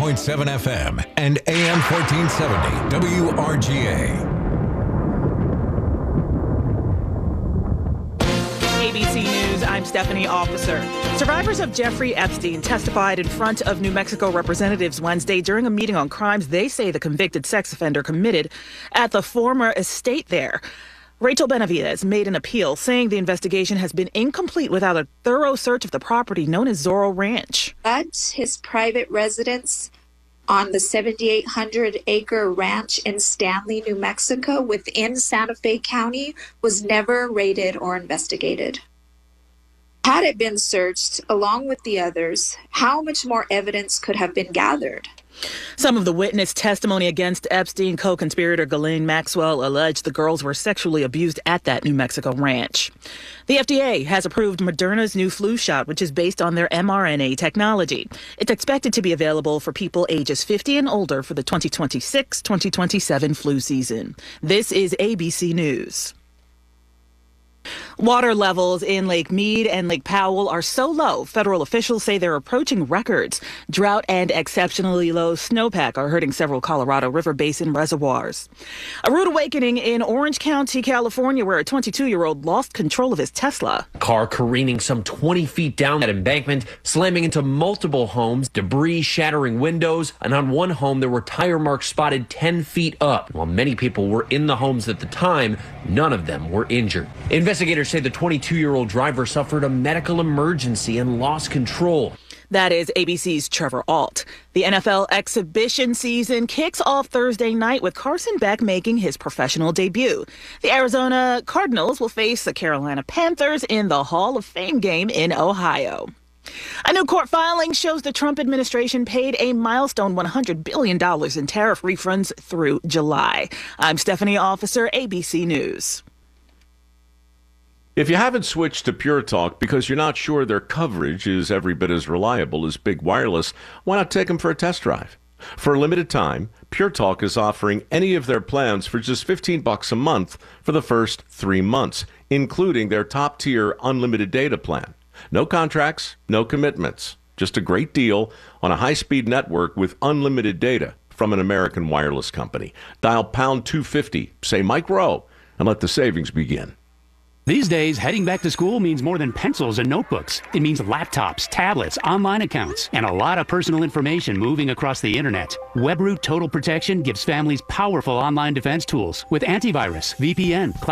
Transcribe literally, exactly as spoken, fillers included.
point seven F M and A M fourteen seventy W R G A. A B C News, I'm Stephanie Officer. Survivors of Jeffrey Epstein testified in front of New Mexico representatives Wednesday during a meeting on crimes they say the convicted sex offender committed at the former estate there. Rachel Benavides made an appeal saying the investigation has been incomplete without a thorough search of the property known as Zorro Ranch. But his private residence on the seventy-eight hundred acre ranch in Stanley, New Mexico, within Santa Fe County, was never raided or investigated. Had it been searched along with the others, how much more evidence could have been gathered? Some of the witness testimony against Epstein co-conspirator Ghislaine Maxwell alleged the girls were sexually abused at that New Mexico ranch. The F D A has approved Moderna's new flu shot, which is based on their mRNA technology. It's expected to be available for people ages fifty and older for the twenty twenty-six twenty twenty-seven flu season. This is A B C News. Water levels in Lake Mead and Lake Powell are so low, federal officials say they're approaching records. Drought and exceptionally low snowpack are hurting several Colorado River Basin reservoirs. A rude awakening in Orange County, California, where a twenty-two-year-old lost control of his Tesla. Car careening some twenty feet down that embankment, slamming into multiple homes, debris shattering windows, and on one home there were tire marks spotted ten feet up. While many people were in the homes at the time, none of them were injured. Investigators say the twenty-two-year-old driver suffered a medical emergency and lost control. That is A B C's Trevor Ault. The N F L exhibition season kicks off Thursday night with Carson Beck making his professional debut. The Arizona Cardinals will face the Carolina Panthers in the Hall of Fame game in Ohio. A new court filing shows the Trump administration paid a milestone one hundred billion dollars in tariff refunds through July. I'm Stephanie Officer, A B C News. If you haven't switched to Pure Talk because you're not sure their coverage is every bit as reliable as Big Wireless, why not take them for a test drive? For a limited time, Pure Talk is offering any of their plans for just fifteen bucks a month for the first three months, including their top-tier unlimited data plan. No contracts, no commitments. Just a great deal on a high-speed network with unlimited data from an American wireless company. Dial pound two fifty, say Mike Rowe, and let the savings begin. These days, heading back to school means more than pencils and notebooks. It means laptops, tablets, online accounts, and a lot of personal information moving across the internet. WebRoot Total Protection gives families powerful online defense tools with antivirus, V P N,